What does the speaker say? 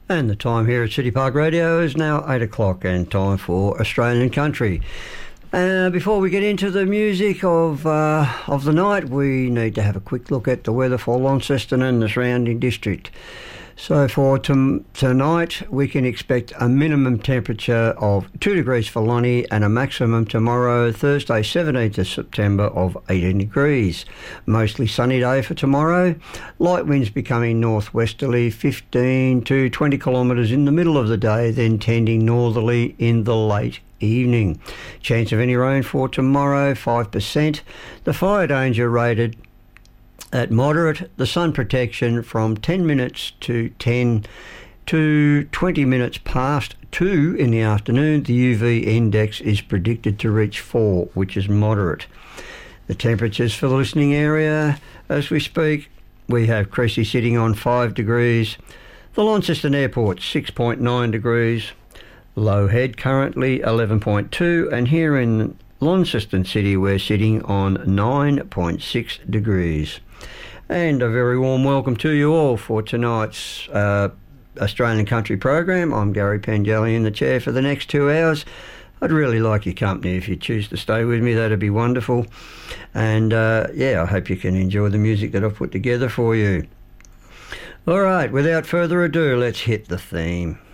And the time here at City Park Radio is now 8 o'clock and time for Australian Country. Before we get into the music of the night, we need to have a quick look at the weather for Launceston and the surrounding district. So for tonight, we can expect a minimum temperature of 2 degrees for Lonnie and a maximum tomorrow, Thursday, 17th of September, of 18 degrees. Mostly sunny day for tomorrow. Light winds becoming northwesterly, 15 to 20 kilometres in the middle of the day, then tending northerly in the late evening. Chance of any rain for tomorrow, 5%. The fire danger rated at moderate, the sun protection from 10 minutes to 10 to 20 minutes past 2 in the afternoon. The UV index is predicted to reach 4, which is moderate. The temperatures for the listening area as we speak, we have Creasy sitting on 5 degrees, the Launceston Airport 6.9 degrees, Low Head currently 11.2, and here in Launceston City we're sitting on 9.6 degrees. And a very warm welcome to you all for tonight's Australian Country program. I'm Gary Pengelly in the chair for the next 2 hours. I'd really like your company. If you choose to stay with me, that'd be wonderful. And I hope you can enjoy the music that I've put together for you. All right, without further ado, let's hit the theme.